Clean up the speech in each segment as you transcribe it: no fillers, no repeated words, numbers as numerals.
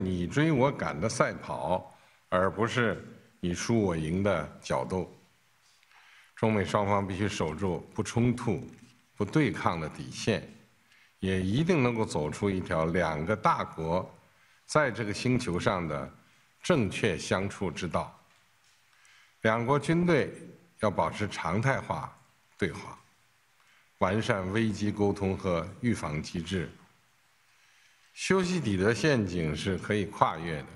你追我赶的赛跑，而不是你输我赢的角斗。中美双方必须守住不冲突、不对抗的底线，也一定能够走出一条两个大国在这个星球上的正确相处之道。两国军队要保持常态化对话，完善危机沟通和预防机制。修昔底德陷阱是可以跨越的。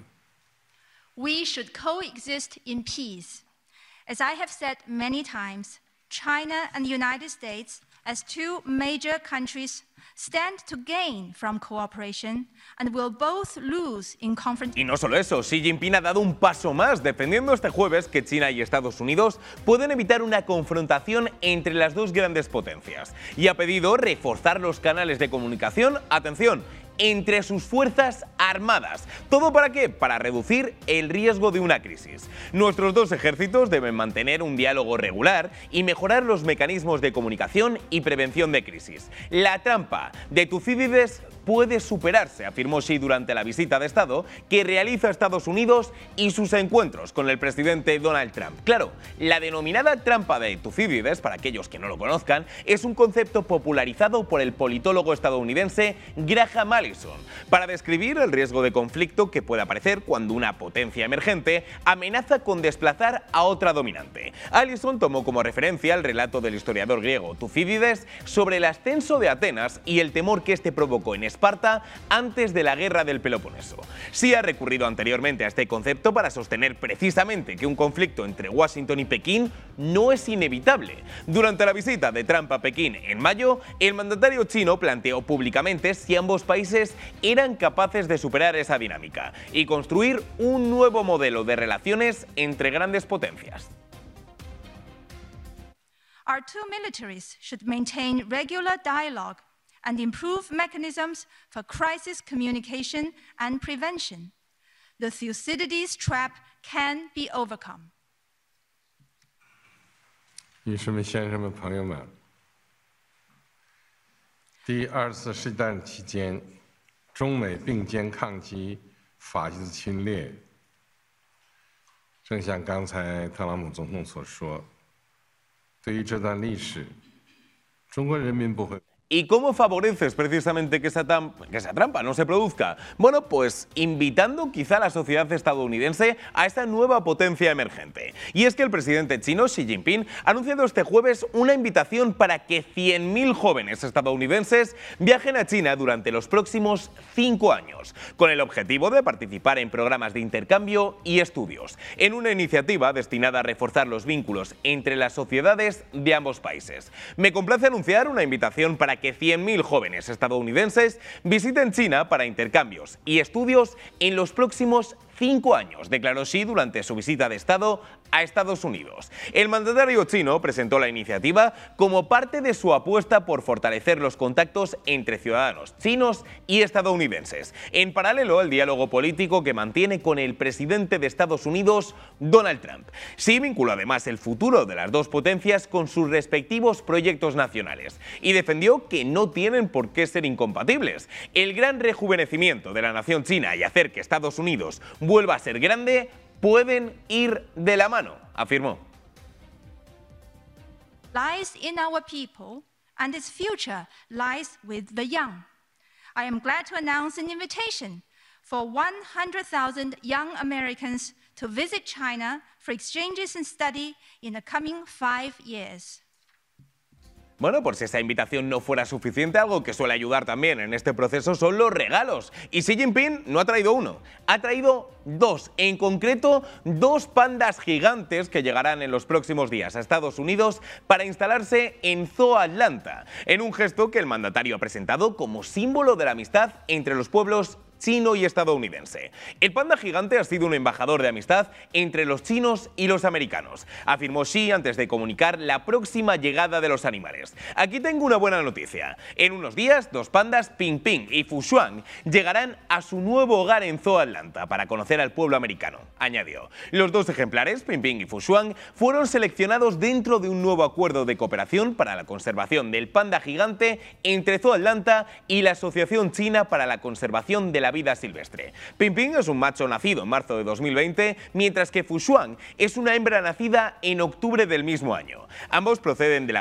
We should coexist in peace. As I have said many times, China and the United States, as two major countries, stand to gain from cooperation and will both lose in confrontation. Y no solo eso, Xi Jinping ha dado un paso más, defendiendo este jueves que China y Estados Unidos pueden evitar una confrontación entre las dos grandes potencias. Y ha pedido reforzar los canales de comunicación, atención, entre sus fuerzas armadas. ¿Todo para qué? Para reducir el riesgo de una crisis. Nuestros dos ejércitos deben mantener un diálogo regular y mejorar los mecanismos de comunicación y prevención de crisis. La trampa de Tucídides puede superarse, afirmó Xi durante la visita de Estado que realiza a Estados Unidos y sus encuentros con el presidente Donald Trump. Claro, la denominada trampa de Tucídides, para aquellos que no lo conozcan, es un concepto popularizado por el politólogo estadounidense Graham Allison para describir el riesgo de conflicto que puede aparecer cuando una potencia emergente amenaza con desplazar a otra dominante. Allison tomó como referencia el relato del historiador griego Tucídides sobre el ascenso de Atenas y el temor que este provocó en Esparta antes de la guerra del Peloponeso. Sí ha recurrido anteriormente a este concepto para sostener precisamente que un conflicto entre Washington y Pekín no es inevitable. Durante la visita de Trump a Pekín en mayo, el mandatario chino planteó públicamente si ambos países eran capaces de superar esa dinámica y construir un nuevo modelo de relaciones entre grandes potencias. Our two militaries should maintain regular dialogue and improve mechanisms for crisis communication and prevention. The Thucydides trap can be overcome. 女士们、先生们、朋友们，第二次世界大战期间，中美并肩抗击法西斯侵略。正像刚才特朗普总统所说，对于这段历史，中国人民不会。 ¿Y cómo favoreces precisamente que esa trampa no se produzca? Bueno, pues invitando quizá a la sociedad estadounidense a esta nueva potencia emergente. Y es que el presidente chino Xi Jinping ha anunciado este jueves una invitación para que 100.000 jóvenes estadounidenses viajen a China durante los próximos 5 años, con el objetivo de participar en programas de intercambio y estudios, en una iniciativa destinada a reforzar los vínculos entre las sociedades de ambos países. Me complace anunciar una invitación para que 100.000 jóvenes estadounidenses visiten China para intercambios y estudios en los próximos 5 años, declaró Xi durante su visita de Estado a Estados Unidos. El mandatario chino presentó la iniciativa como parte de su apuesta por fortalecer los contactos entre ciudadanos chinos y estadounidenses, en paralelo al diálogo político que mantiene con el presidente de Estados Unidos, Donald Trump. Xi vinculó además el futuro de las dos potencias con sus respectivos proyectos nacionales y defendió que no tienen por qué ser incompatibles. El gran rejuvenecimiento de la nación china y hacer que Estados Unidos vuelva a ser grande pueden ir de la mano, afirmó. Lies in our people, and its future lies with the young. I am glad to announce an invitation for 100,000 young Americans to visit China for exchanges and study in the coming 5 years. Bueno, por si esa invitación no fuera suficiente, algo que suele ayudar también en este proceso son los regalos. Y Xi Jinping no ha traído uno, ha traído dos. En concreto, 2 pandas gigantes que llegarán en los próximos días a Estados Unidos para instalarse en Zoo Atlanta, en un gesto que el mandatario ha presentado como símbolo de la amistad entre los pueblos chino y estadounidense. El panda gigante ha sido un embajador de amistad entre los chinos y los americanos, afirmó Xi antes de comunicar la próxima llegada de los animales. Aquí tengo una buena noticia. En unos días, 2 pandas, Ping Ping y Fushuang, llegarán a su nuevo hogar en Zoo Atlanta para conocer al pueblo americano, añadió. Los 2 ejemplares, Ping Ping y Fushuang, fueron seleccionados dentro de un nuevo acuerdo de cooperación para la conservación del panda gigante entre Zoo Atlanta y la Asociación China para la Conservación de la la vida silvestre. Pingping es un macho nacido en marzo de 2020, mientras que Fushuang es una hembra nacida en octubre del mismo año. Ambos proceden de la